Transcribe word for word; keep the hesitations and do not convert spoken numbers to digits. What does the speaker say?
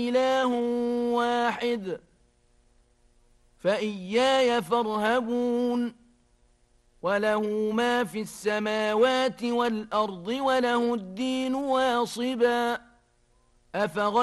إله واحد فإياي فارهبون وله ما في السماوات والأرض وله الدين واصبا أفغير